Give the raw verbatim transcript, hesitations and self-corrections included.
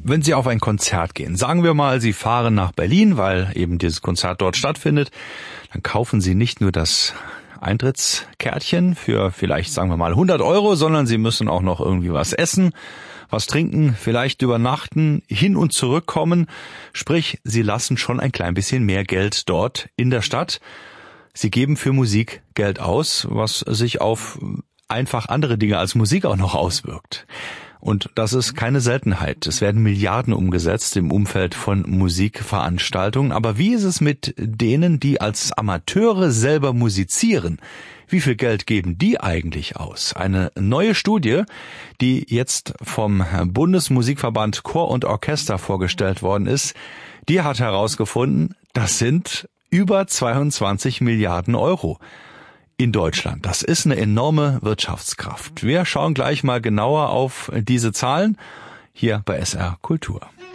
Wenn Sie auf ein Konzert gehen, sagen wir mal, Sie fahren nach Berlin, weil eben dieses Konzert dort stattfindet, dann kaufen Sie nicht nur das Eintrittskärtchen für vielleicht, sagen wir mal, hundert Euro, sondern Sie müssen auch noch irgendwie was essen, was trinken, vielleicht übernachten, hin und zurückkommen. Sprich, Sie lassen schon ein klein bisschen mehr Geld dort in der Stadt. Sie geben für Musik Geld aus, was sich auf einfach andere Dinge als Musik auch noch auswirkt. Und das ist keine Seltenheit. Es werden Milliarden umgesetzt im Umfeld von Musikveranstaltungen. Aber wie ist es mit denen, die als Amateure selber musizieren? Wie viel Geld geben die eigentlich aus? Eine neue Studie, die jetzt vom Bundesmusikverband Chor und Orchester vorgestellt worden ist, die hat herausgefunden, das sind über zweiundzwanzig Milliarden Euro. In Deutschland. Das ist eine enorme Wirtschaftskraft. Wir schauen gleich mal genauer auf diese Zahlen hier bei S R Kultur.